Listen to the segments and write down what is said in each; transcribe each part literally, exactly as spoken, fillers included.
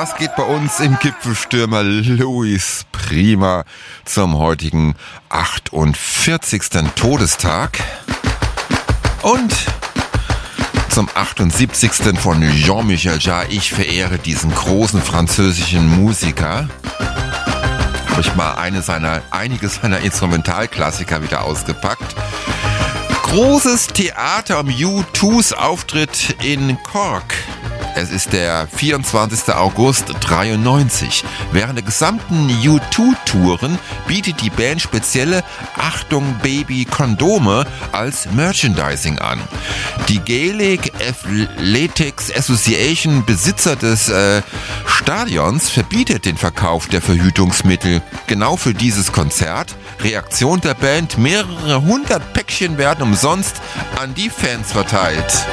das geht bei uns im Gipfelstürmer Luis Prima zum heutigen achtundvierzigsten Todestag und zum achtundsiebzigsten von Jean-Michel Jarre. Ich verehre diesen großen französischen Musiker. Habe ich mal eine seiner, einige seiner Instrumentalklassiker wieder ausgepackt. Großes Theater um U two's Auftritt in Cork. Es ist der vierundzwanzigsten August dreiundneunzig. Während der gesamten U zwei Touren bietet die Band spezielle Achtung Baby Kondome als Merchandising an. Die Gaelic Athletics Association, Besitzer des äh, Stadions, verbietet den Verkauf der Verhütungsmittel. Genau für dieses Konzert. Reaktion der Band: mehrere hundert Päckchen werden umsonst an die Fans verteilt.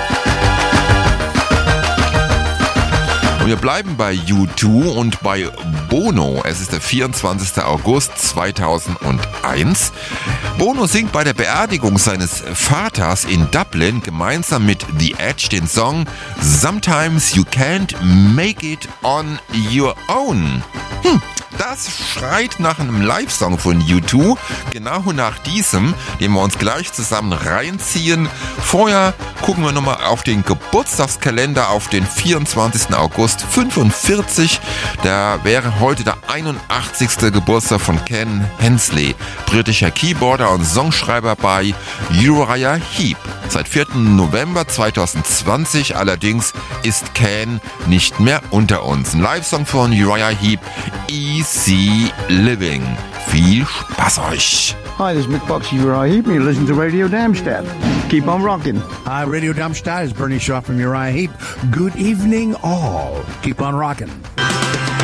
Und wir bleiben bei U zwei und bei Bono. Es ist der vierundzwanzigsten August zweitausendeins. Bono singt bei der Beerdigung seines Vaters in Dublin gemeinsam mit The Edge den Song Sometimes You Can't Make It On Your Own. Hm. Das schreit nach einem Live-Song von U zwei, genau nach diesem, den wir uns gleich zusammen reinziehen. Vorher gucken wir nochmal auf den Geburtstagskalender, auf den vierundzwanzigsten August fünfundvierzig. Da wäre heute der einundachtzigste Geburtstag von Ken Hensley, britischer Keyboarder und Songschreiber bei Uriah Heep. Seit vierten November zweitausendzwanzig allerdings ist Ken nicht mehr unter uns. Ein Live-Song von Uriah Heep, Easy Living. Viel Spaß euch! Hi, this is Mick Box, Uriah Heep, and you listen to Radio Darmstadt. Keep on rocking. Hi, Radio Darmstadt is Bernie Shaw from Uriah Heep. Good evening all. Keep on rocking.